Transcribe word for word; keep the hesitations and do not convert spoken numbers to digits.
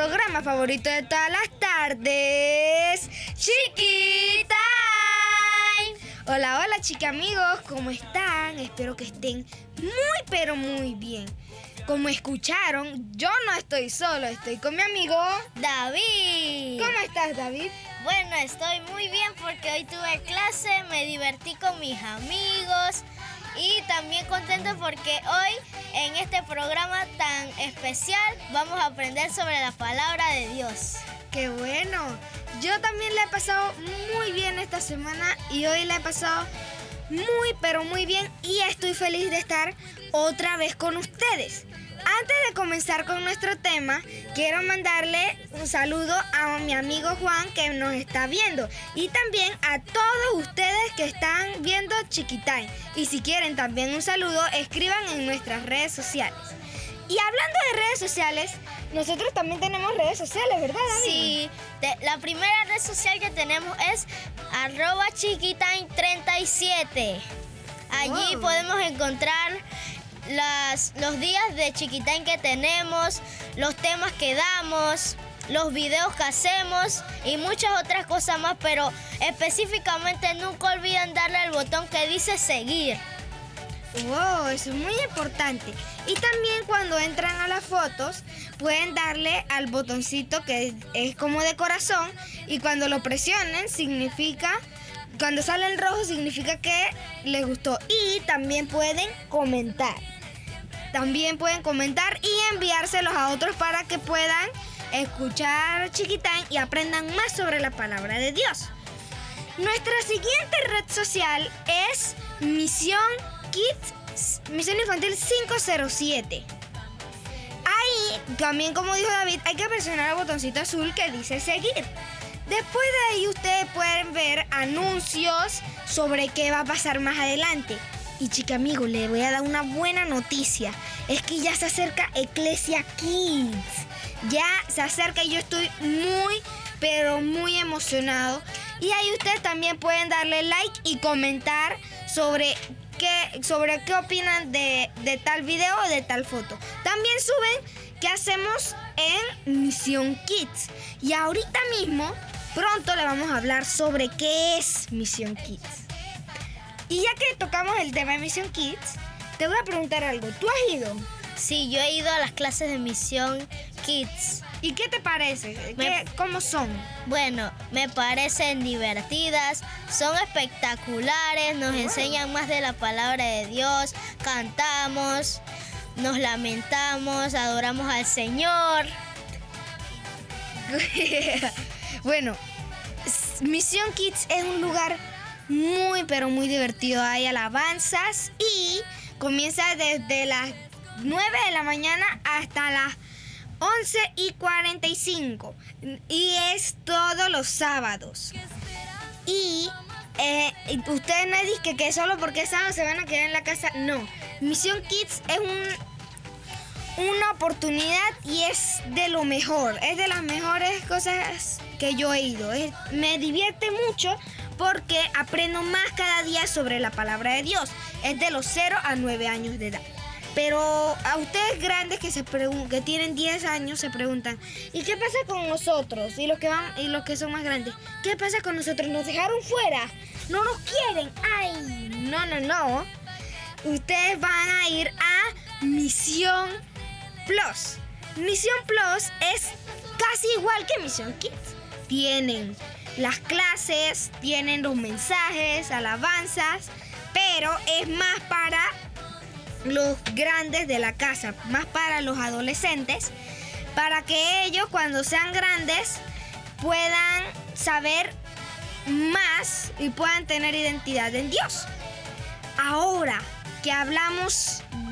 programa favorito de todas las tardes, Chiqui Time. Hola, hola, chiqui amigos, ¿cómo están? Espero que estén muy, pero muy bien. Como escucharon, yo no estoy solo, estoy con mi amigo David. ¿Cómo estás, David? Bueno, estoy muy bien porque hoy tuve clase, me divertí con mis amigos y también contento porque hoy en este programa tan especial vamos a aprender sobre la palabra de Dios. ¡Qué bueno! Yo también la he pasado muy bien esta semana y hoy la he pasado muy, pero muy bien y estoy feliz de estar otra vez con ustedes. Antes de comenzar con nuestro tema, quiero mandarle un saludo a mi amigo Juan que nos está viendo y también a todos ustedes que están viendo Chiqui Time. Y si quieren también un saludo, escriban en nuestras redes sociales. Y hablando de redes sociales, nosotros también tenemos redes sociales, ¿verdad, David? Sí, te, la primera red social que tenemos es arroba chiquitime treinta y siete. Allí Wow. podemos encontrar las, los días de Chiqui Time que tenemos, los temas que damos, los videos que hacemos y muchas otras cosas más, pero específicamente nunca olviden darle al botón que dice seguir. Wow, eso es muy importante. Y también cuando entran a las fotos, pueden darle al botoncito que es como de corazón y cuando lo presionen significa, cuando sale en rojo significa que les gustó. Y también pueden comentar. También pueden comentar y enviárselos a otros para que puedan escuchar Chiqui Time y aprendan más sobre la palabra de Dios. Nuestra siguiente red social es Misión Kids, Misión Infantil cinco cero siete. Ahí, también como dijo David, hay que presionar el botoncito azul que dice seguir. Después de ahí ustedes pueden ver anuncios sobre qué va a pasar más adelante. Y chica amigo, le voy a dar una buena noticia. Es que ya se acerca Eclesia Kids. Ya se acerca y yo estoy muy, pero muy emocionado. Y ahí ustedes también pueden darle like y comentar sobre qué, sobre qué opinan de, de tal video o de tal foto. También suben qué hacemos en Misión Kids. Y ahorita mismo, pronto le vamos a hablar sobre qué es Misión Kids. Y ya que tocamos el tema de Misión Kids, te voy a preguntar algo. ¿Tú has ido? Sí, yo he ido a las clases de Misión Kids. ¿Y qué te parece? Me- ¿Qué, ¿Cómo son? Bueno, me parecen divertidas, son espectaculares, nos Wow. enseñan más de la palabra de Dios, cantamos, nos lamentamos, adoramos al Señor. Bueno, s- Misión Kids es un lugar muy, pero muy divertido. Hay alabanzas y comienza desde las nueve de la mañana hasta las once y cuarenta y cinco. Y es todos los sábados. Y eh, ustedes no dicen que, que solo porque es sábado se van a quedar en la casa. No, Misión Kids es un, una oportunidad y es de lo mejor. Es de las mejores cosas que yo he ido. Es- me divierte mucho porque aprendo más cada día sobre la palabra de Dios. Es de los cero a nueve años de edad. Pero a ustedes grandes que se pregun- que tienen diez años se preguntan, ¿y qué pasa con nosotros? Y los que van y los que son más grandes, ¿qué pasa con nosotros? ¿Nos dejaron fuera? ¿No nos quieren? Ay, no, no, no. Ustedes van a ir a Misión Plus. Misión Plus es casi igual que Misión Kids. Tienen las clases, tienen los mensajes, alabanzas, pero es más para los grandes de la casa, más para los adolescentes, para que ellos cuando sean grandes puedan saber más y puedan tener identidad en Dios. Ahora que hablamos